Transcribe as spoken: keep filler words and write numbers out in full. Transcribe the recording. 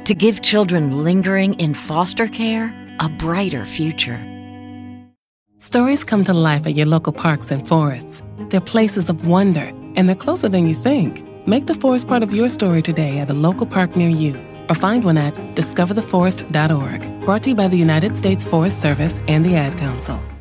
to give children lingering in foster care a brighter future. Stories come to life at your local parks and forests. They're places of wonder, and they're closer than you think. Make the forest part of your story today at a local park near you, or find one at discover the forest dot org. Brought to you by the United States Forest Service and the Ad Council.